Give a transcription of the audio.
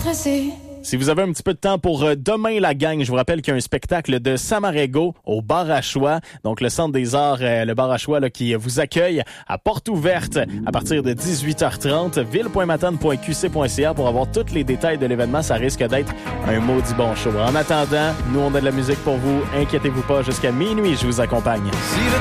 stressé. Si vous avez un petit peu de temps pour demain la gang, je vous rappelle qu'il y a un spectacle de Samarego au Bar à Choix, donc le Centre des Arts, le Bar à Choix là, qui vous accueille à porte ouverte à partir de 18h30, ville.matane.qc.ca pour avoir tous les détails de l'événement. Ça risque d'être un maudit bon show. En attendant, nous on a de la musique pour vous, inquiétez-vous pas, jusqu'à minuit je vous accompagne.